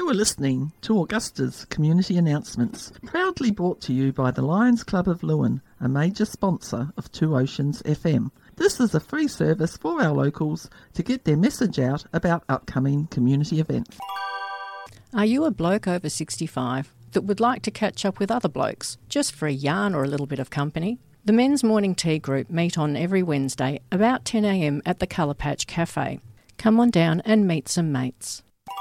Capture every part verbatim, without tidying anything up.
You are listening to Augusta's Community Announcements, proudly brought to you by the Lions Club of Lewin, a major sponsor of Two Oceans F M. This is a free service for our locals to get their message out about upcoming community events. Are you a bloke over sixty-five that would like to catch up with other blokes, just for a yarn or a little bit of company? The Men's Morning Tea Group meet on every Wednesday about ten a m at the Colour Patch Cafe. Come on down and meet some mates.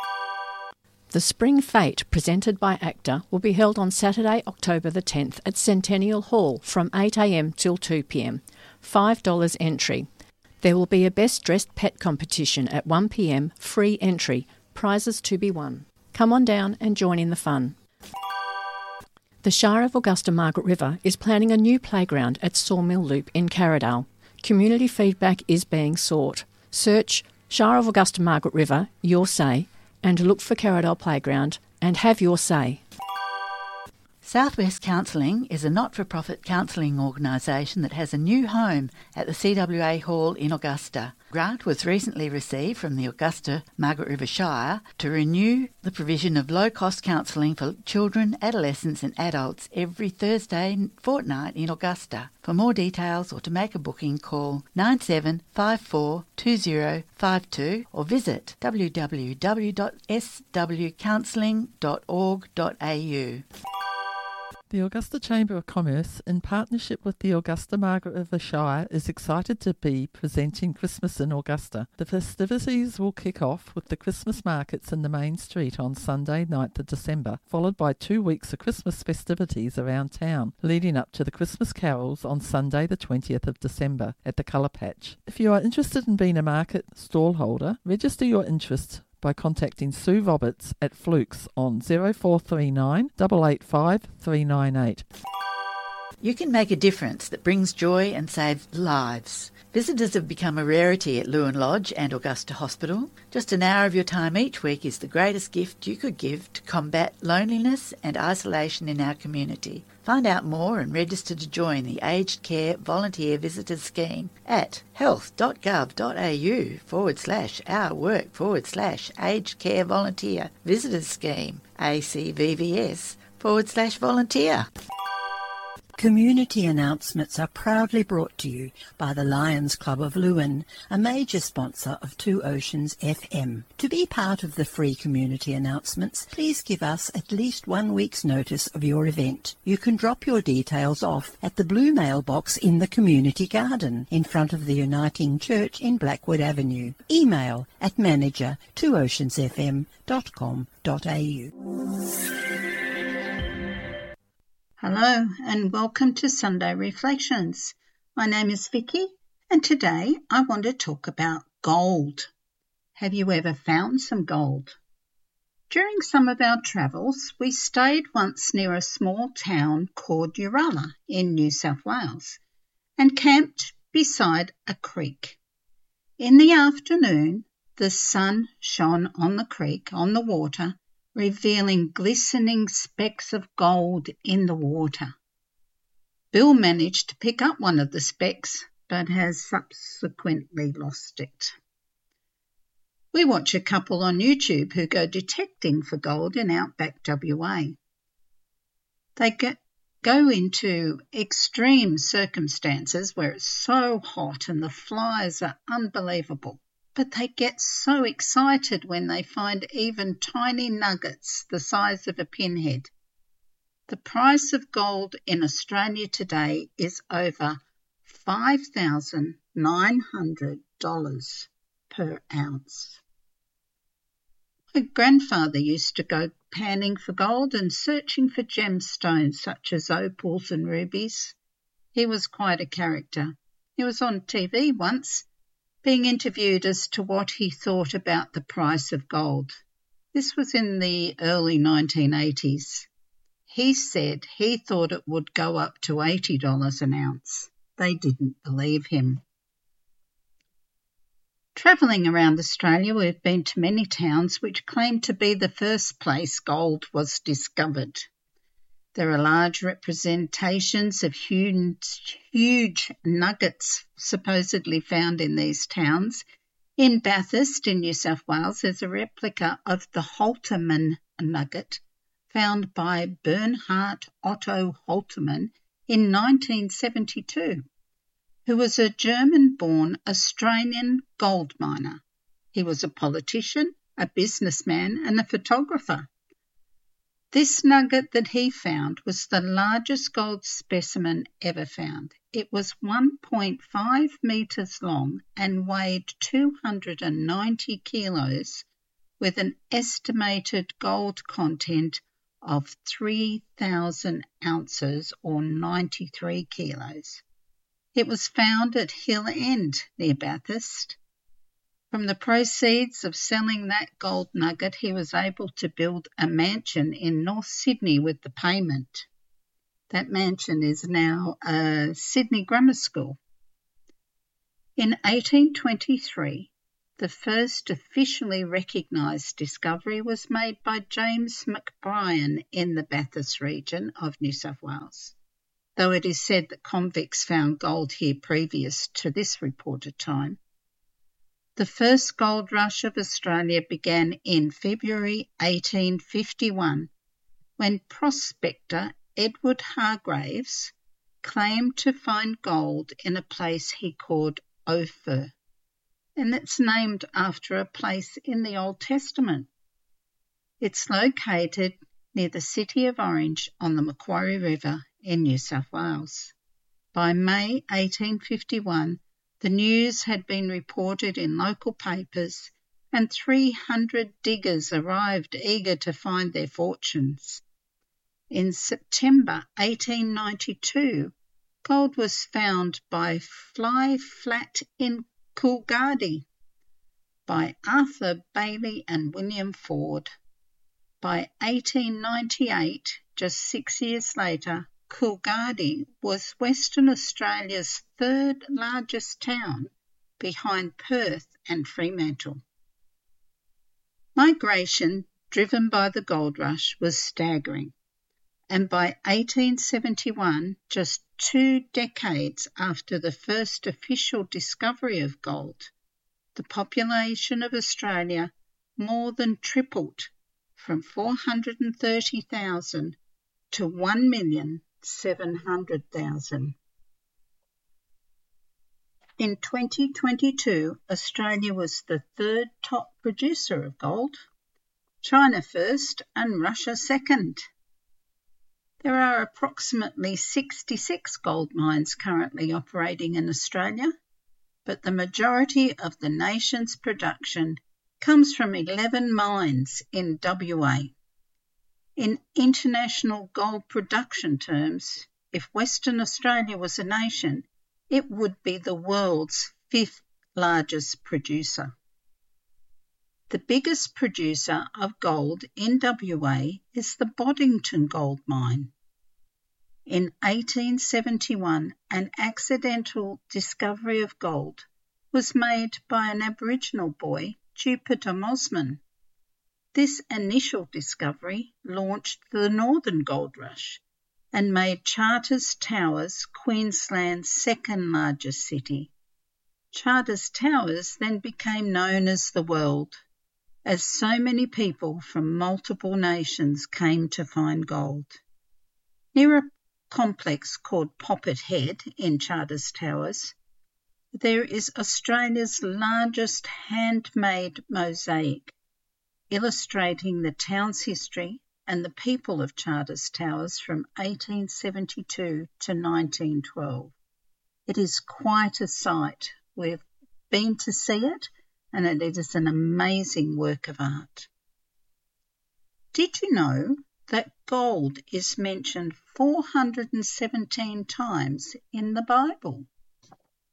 The Spring Fete, presented by ACTA, will be held on Saturday, October the tenth at Centennial Hall from eight a m till two p m. five dollars entry. There will be a Best Dressed Pet competition at one p m, free entry, prizes to be won. Come on down and join in the fun. The Shire of Augusta Margaret River is planning a new playground at Sawmill Loop in Carradale. Community feedback is being sought. Search Shire of Augusta Margaret River, your say, and look for Carradale Playground and have your say. Southwest Counselling is a not-for-profit counselling organisation that has a new home at the C W A Hall in Augusta. A grant was recently received from the Augusta Margaret River Shire to renew the provision of low-cost counselling for children, adolescents and adults every Thursday fortnight in Augusta. For more details or to make a booking, call nine seven five four two zero five two or visit w w w dot s w counselling dot org dot a u. The Augusta Chamber of Commerce, in partnership with the Augusta Margaret River Shire, is excited to be presenting Christmas in Augusta. The festivities will kick off with the Christmas markets in the main street on Sunday, ninth of December, followed by two weeks of Christmas festivities around town, leading up to the Christmas carols on Sunday, the twentieth of December, at the Colour Patch. If you are interested in being a market stallholder, register your interest by contacting Sue Roberts at Flukes on zero four three nine, eight eight five, three nine eight. You can make a difference that brings joy and saves lives. Visitors have become a rarity at Lewin Lodge and Augusta Hospital. Just an hour of your time each week is the greatest gift you could give to combat loneliness and isolation in our community. Find out more and register to join the Aged Care Volunteer Visitors Scheme at health.gov.au forward slash our work forward slash Aged Care Volunteer Visitors Scheme, A C V V S forward slash volunteer. Community announcements are proudly brought to you by the Lions Club of Lewin, a major sponsor of Two Oceans F M. To be part of the free community announcements, please give us at least one week's notice of your event. You can drop your details off at the blue mailbox in the community garden in front of the Uniting Church in Blackwood Avenue. Email at manager two oceans f m dot com dot a u. Hello and welcome to Sunday Reflections. My name is Vicky and today I want to talk about gold. Have you ever found some gold? During some of our travels, we stayed once near a small town called Uralla in New South Wales and camped beside a creek. In the afternoon, the sun shone on the creek, on the water, revealing glistening specks of gold in the water. Bill managed to pick up one of the specks, but has subsequently lost it. We watch a couple on YouTube who go detecting for gold in outback W A. They get, go into extreme circumstances where it's so hot and the flies are unbelievable. But they get so excited when they find even tiny nuggets the size of a pinhead. The price of gold in Australia today is over five thousand nine hundred dollars per ounce. My grandfather used to go panning for gold and searching for gemstones such as opals and rubies. He was quite a character. He was on T V once, being interviewed as to what he thought about the price of gold. This was in the early nineteen eighties. He said he thought it would go up to eighty dollars an ounce. They didn't believe him. Travelling around Australia, we've been to many towns which claim to be the first place gold was discovered. There are large representations of huge, huge nuggets supposedly found in these towns. In Bathurst in New South Wales, there's a replica of the Holterman nugget found by Bernhard Otto Holtermann in nineteen seventy-two, who was a German-born Australian gold miner. He was a politician, a businessman, and a photographer. This nugget that he found was the largest gold specimen ever found. It was one point five metres long and weighed two hundred ninety kilos, with an estimated gold content of three thousand ounces or ninety-three kilos. It was found at Hill End near Bathurst. From the proceeds of selling that gold nugget, he was able to build a mansion in North Sydney with the payment. That mansion is now a Sydney Grammar School. In eighteen twenty-three, the first officially recognised discovery was made by James McBrien in the Bathurst region of New South Wales, though it is said that convicts found gold here previous to this reported time. The first gold rush of Australia began in February eighteen fifty-one, when prospector Edward Hargraves claimed to find gold in a place he called Ophir, and it's named after a place in the Old Testament. It's located near the city of Orange on the Macquarie River in New South Wales. By May eighteen fifty-one, the news had been reported in local papers, and three hundred diggers arrived eager to find their fortunes. In September eighteen ninety-two, gold was found by Fly Flat in Coolgardie, by Arthur Bailey and William Ford. By eighteen ninety-eight, just six years later, Coolgardie was Western Australia's third largest town, behind Perth and Fremantle. Migration driven by the gold rush was staggering, and by eighteen seventy-one, just two decades after the first official discovery of gold, the population of Australia more than tripled from four hundred thirty thousand to one million seven hundred thousand. In twenty twenty-two, Australia was the third top producer of gold, China first and Russia second. There are approximately sixty-six gold mines currently operating in Australia, but the majority of the nation's production comes from eleven mines in W A. In international gold production terms, if Western Australia was a nation, it would be the world's fifth largest producer. The biggest producer of gold in W A is the Boddington Gold Mine. In eighteen seventy-one, an accidental discovery of gold was made by an Aboriginal boy, Jupiter Mosman. This initial discovery launched the Northern Gold Rush and made Charters Towers Queensland's second largest city. Charters Towers then became known as the World, as so many people from multiple nations came to find gold. Near a complex called Poppet Head in Charters Towers, there is Australia's largest handmade mosaic, illustrating the town's history and the people of Charters Towers from eighteen seventy-two to nineteen twelve. It is quite a sight. We've been to see it, and it is an amazing work of art. Did you know that gold is mentioned four hundred seventeen times in the Bible?